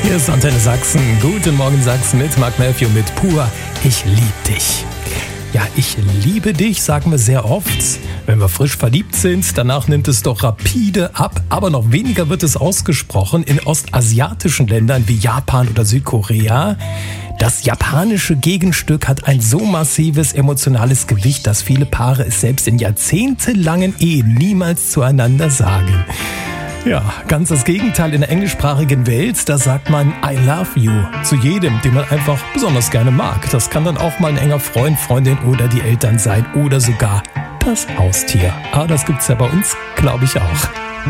Hier ist Antenne Sachsen. Guten Morgen Sachsen mit Mark Melfio mit Pur. Ich lieb dich. Ja, ich liebe dich, sagen wir sehr oft. Wenn wir frisch verliebt sind, danach nimmt es doch rapide ab. Aber noch weniger wird es ausgesprochen in ostasiatischen Ländern wie Japan oder Südkorea. Das japanische Gegenstück hat ein so massives emotionales Gewicht, dass viele Paare es selbst in jahrzehntelangen Ehen niemals zueinander sagen. Ja, ganz das Gegenteil in der englischsprachigen Welt, da sagt man I love you zu jedem, den man einfach besonders gerne mag. Das kann dann auch mal ein enger Freund, Freundin oder die Eltern sein oder sogar das Haustier. Aber das gibt's ja bei uns, glaube ich, auch.